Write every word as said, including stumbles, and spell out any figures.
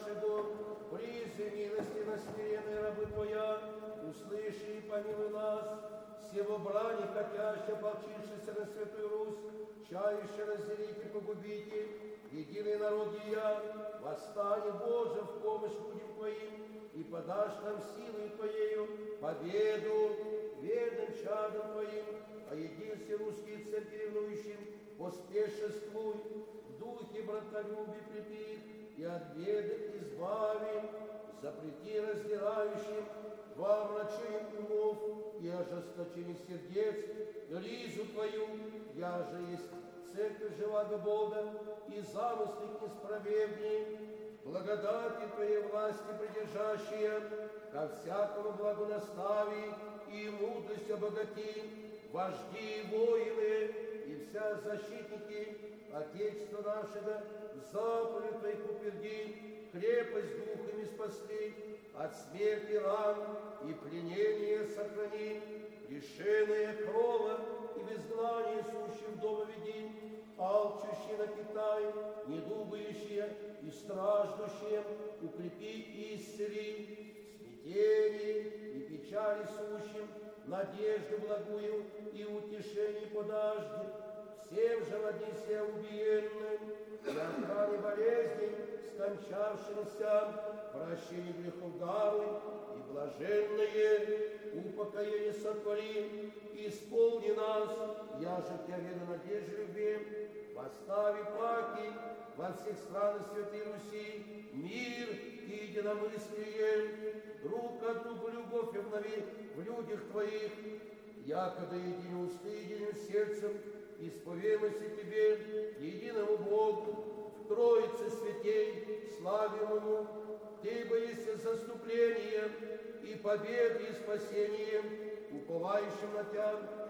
нашего, призи милости на смиренные рабы Твоя, услыши и помилуй нас, всего брани, хотяще, ополчившися на Святую Русь, чающие разделить и погубить их, единый народ ея, восстань, Боже, в помощь людям Твоим, и подашь нам силой Твоею победу верным чадом Твоим, о единстве русских церкви ревнующим, поспешествуй, в духе братолюбия крепи их, и от беды избави, запрети раздирающим во омрачении умов и ожесточении сердец, ризу Твою, я же есть церковь живаго Бога, и замыслы несправедные, благодати Твоей власти придержащие, ко всякому благу настави и мудрость обогати, вожди и воины, и вся защитники Отечества нашего, заповедь Твоих утверди, крепость духами спасли, от смерти ран и пленения сохрани, лишенные крова и безгнание сущих в дома веди, алчущие напитай, недугающие и страждущие, укрепи и исцели, смятении и печали сущим, надежду благую и утешение подажди, всем же родися убиенным, и от раны болезней скончавшимся, прощение грехов даруй, и блаженное упокоение сотвори, исполни нас, я же Тебя верю надежде любим, постави паки во всех странах Святой Руси, мир и единомыслие, друг к другу любовь обнови в людях Твоих, якобы единым усты, единым сердцем, исповемся Тебе, единому Богу, в Троице Святей, славимому, Ты бы есть заступление и победы и спасение, уповающим на Тебя,